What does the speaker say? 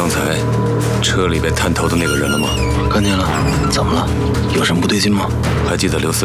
刚才车里被探头的那个人了吗？ 看见了，怎么了？有什么不对劲吗？ 还记得刘思